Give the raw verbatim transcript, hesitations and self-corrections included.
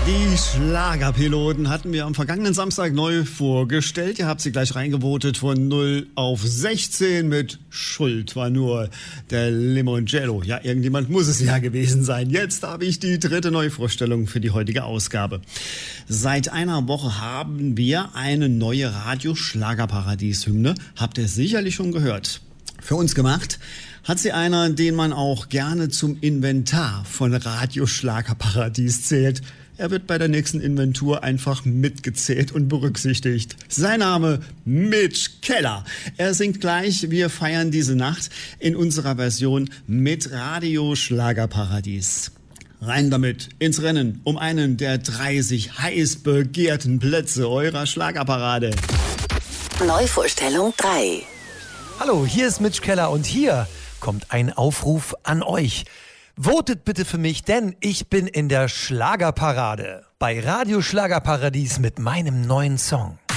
Die Schlagerpiloten hatten wir am vergangenen Samstag neu vorgestellt. Ihr habt sie gleich reingevotet von null auf sechzehn mit Schuld war nur der Limoncello. Ja, irgendjemand muss es ja gewesen sein. Jetzt habe ich die dritte Neuvorstellung für die heutige Ausgabe. Seit einer Woche haben wir eine neue Radio-Schlagerparadies-Hymne. Habt ihr sicherlich schon gehört. Für uns gemacht hat sie einer, den man auch gerne zum Inventar von Radio Schlagerparadies zählt. Er wird bei der nächsten Inventur einfach mitgezählt und berücksichtigt. Sein Name Mitch Keller. Er singt gleich Wir feiern diese Nacht in unserer Version mit Radio Schlagerparadies. Rein damit ins Rennen um einen der dreißig heiß begehrten Plätze eurer Schlagerparade. Neuvorstellung drei. Hallo, hier ist Mitch Keller und hier kommt ein Aufruf an euch. Votet bitte für mich, denn ich bin in der Schlagerparade bei Radio Schlagerparadies mit meinem neuen Song.